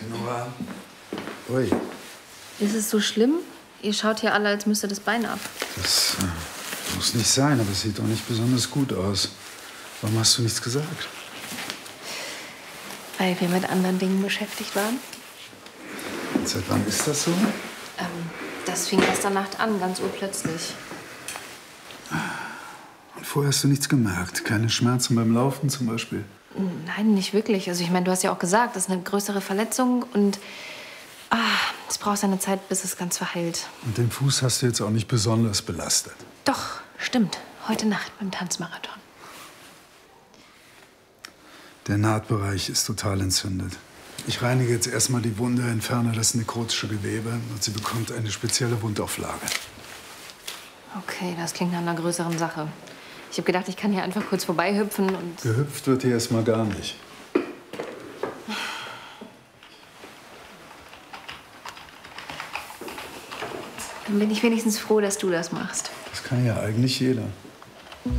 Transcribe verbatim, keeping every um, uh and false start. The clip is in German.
Nora. Ui. Ist es so schlimm? Ihr schaut hier alle, als müsste das Bein ab. Das äh, muss nicht sein, aber es sieht doch nicht besonders gut aus. Warum hast du nichts gesagt? Weil wir mit anderen Dingen beschäftigt waren. Und seit wann ist das so? Ähm, das fing gestern Nacht an, ganz urplötzlich. Und vorher hast du nichts gemerkt? Keine Schmerzen beim Laufen zum Beispiel? Nein, nicht wirklich. Also ich meine, du hast ja auch gesagt, das ist eine größere Verletzung und ah, es braucht seine Zeit, bis es ganz verheilt. Und den Fuß hast du jetzt auch nicht besonders belastet? Doch, stimmt. Heute Nacht beim Tanzmarathon. Der Nahtbereich ist total entzündet. Ich reinige jetzt erstmal die Wunde, entferne das nekrotische Gewebe und sie bekommt eine spezielle Wundauflage. Okay, das klingt nach einer größeren Sache. Ich habe gedacht, ich kann hier einfach kurz vorbeihüpfen und... Gehüpft wird hier erstmal gar nicht. Dann bin ich wenigstens froh, dass du das machst. Das kann ja eigentlich jeder.